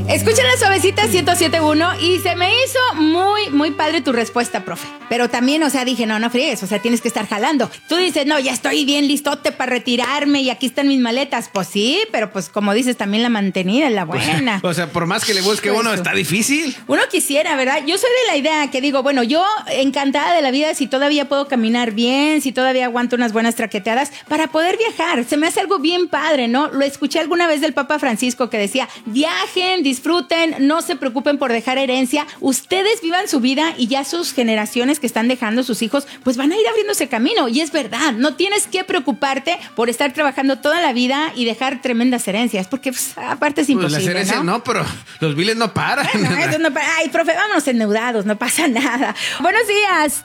Escuchen la suavecita 107.1 y se me hizo muy padre tu respuesta, profe. Pero también, o sea, dije, no friegues, o sea, tienes que estar jalando. Tú dices, no, ya estoy bien listote para retirarme y aquí están mis maletas. Pues sí, pero pues como dices, también la mantenida es la buena. O sea, por más que le busque uno, está difícil. Uno quisiera, ¿verdad? Yo soy de la idea que digo, bueno, yo encantada de la vida si todavía puedo caminar bien, si todavía aguanto unas buenas traqueteadas para poder viajar. Se me hace algo bien padre, ¿no? Lo escuché alguna vez del Papa Francisco que decía, viajen, disfruten, no se preocupen por dejar herencia, ustedes vivan su vida y ya sus generaciones que están dejando sus hijos, pues van a ir abriéndose camino. Y es verdad, no tienes que preocuparte por estar trabajando toda la vida y dejar tremendas herencias, porque pues, aparte es imposible, pues las herencias no, pero los biles no paran. Bueno, eso no para. Ay, profe, vámonos endeudados, no pasa nada. Buenos días,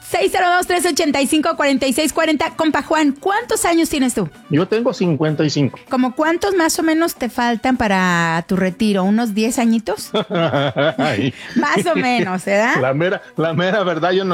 602-385-4640. Compa Juan, ¿cuántos años tienes tú? Yo tengo 55. ¿Cómo cuántos más o menos te faltan para tu retiro? ¿Unos 10 añitos? Más o menos, ¿verdad? La mera verdad, yo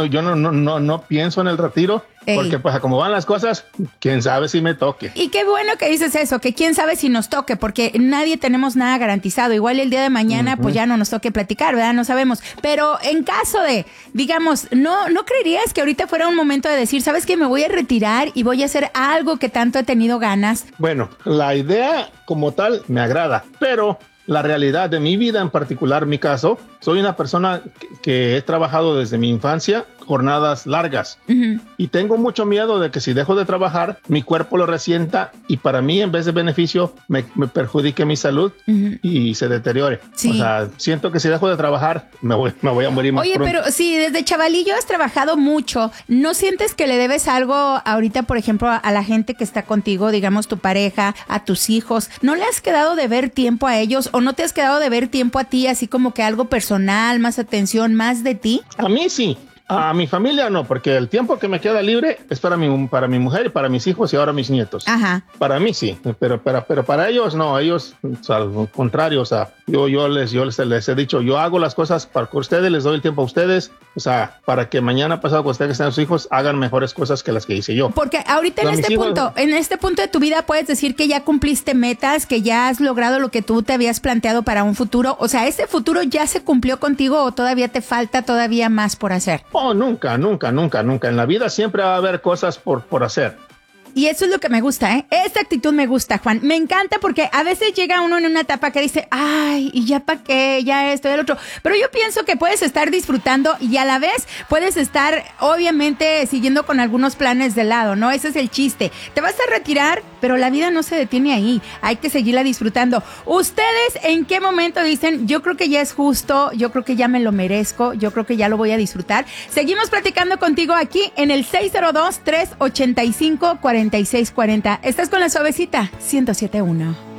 no pienso en el retiro. Ey. Porque pues como van las cosas, quién sabe si me toque. Y qué bueno que dices eso, que quién sabe si nos toque, porque nadie tenemos nada garantizado. Igual el día de mañana pues ya no nos toque platicar, ¿verdad? No sabemos. Pero en caso de, digamos, ¿no creerías que ahorita fuera un momento de decir, sabes que me voy a retirar y voy a hacer algo que tanto he tenido ganas? Bueno, la idea como tal me agrada, pero la realidad de mi vida, en particular mi caso, soy una persona que he trabajado desde mi infancia jornadas largas y tengo mucho miedo de que si dejo de trabajar mi cuerpo lo resienta y para mí en vez de beneficio me perjudique mi salud y se deteriore. Sí. O sea, siento que si dejo de trabajar me voy a morir más pronto. Pero si desde chavalillo has trabajado mucho, ¿no sientes que le debes algo ahorita, por ejemplo, a la gente que está contigo, digamos tu pareja, a tus hijos? ¿No le has quedado de ver tiempo a ellos o no te has quedado de ver tiempo a ti, así como que algo personal, más atención, más de ti? A mí sí. A mi familia no, porque el tiempo que me queda libre es para mi mujer y para mis hijos y ahora mis nietos. Ajá. Para mí sí, pero para ellos no, ellos al contrario, o sea, yo les he dicho, yo hago las cosas para ustedes, les doy el tiempo a ustedes, o sea, para que mañana pasado cuando ustedes estén sus hijos hagan mejores cosas que las que hice yo. Porque ahorita en este punto de tu vida puedes decir que ya cumpliste metas, que ya has logrado lo que tú te habías planteado para un futuro, o sea, ¿ese futuro ya se cumplió contigo o todavía te falta todavía más por hacer? Oh, nunca. En la vida siempre va a haber cosas por hacer. Y eso es lo que me gusta, ¿eh? Esta actitud me gusta, Juan. Me encanta porque a veces llega uno en una etapa que dice, ay, ¿y ya para qué? Ya esto y el otro. Pero yo pienso que puedes estar disfrutando y a la vez puedes estar, obviamente, siguiendo con algunos planes de lado, ¿no? Ese es el chiste. Te vas a retirar, pero la vida no se detiene ahí. Hay que seguirla disfrutando. ¿Ustedes en qué momento dicen, yo creo que ya es justo, yo creo que ya me lo merezco, yo creo que ya lo voy a disfrutar? Seguimos platicando contigo aquí en el 602-385-4640. Estás con la suavecita 107.1.